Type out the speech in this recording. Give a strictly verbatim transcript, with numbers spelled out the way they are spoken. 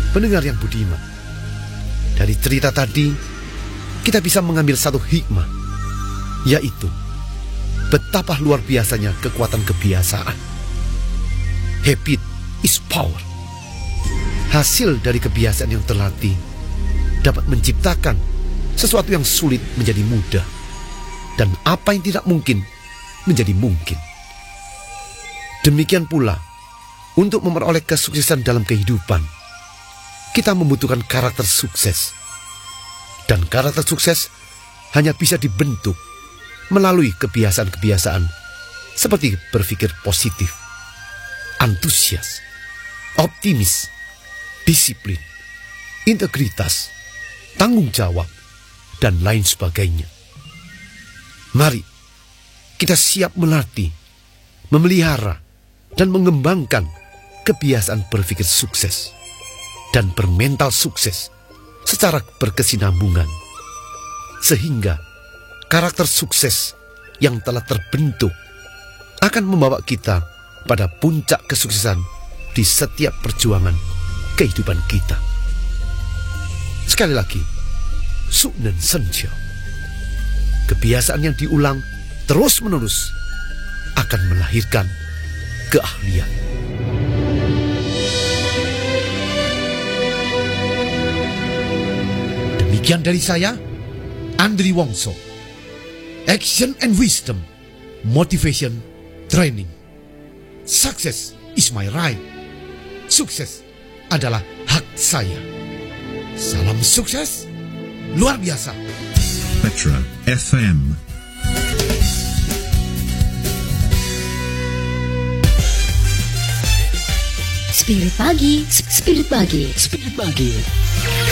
Pendengar yang budiman, dari cerita tadi kita bisa mengambil satu hikmah, yaitu betapa luar biasanya kekuatan kebiasaan. Habit is power. Hasil dari kebiasaan yang terlatih dapat menciptakan sesuatu yang sulit menjadi mudah, dan apa yang tidak mungkin menjadi mungkin. Demikian pula, untuk memperoleh kesuksesan dalam kehidupan, kita membutuhkan karakter sukses. Dan karakter sukses hanya bisa dibentuk melalui kebiasaan-kebiasaan seperti berpikir positif, antusias, optimis, disiplin, integritas, tanggung jawab, dan lain sebagainya. Mari kita siap melatih, memelihara, dan mengembangkan kebiasaan berpikir sukses dan bermental sukses secara berkesinambungan, sehingga karakter sukses yang telah terbentuk akan membawa kita pada puncak kesuksesan di setiap perjuangan kehidupan kita. Sekali lagi, Suknen Senjio. Kebiasaan yang diulang terus-menerus akan melahirkan keahlian. Demikian dari saya, Andri Wongso. Action and wisdom, motivation, training. Success is my right. Sukses adalah hak saya. Salam sukses luar biasa. Petra F M. Spirit pagi, spirit pagi, spirit pagi.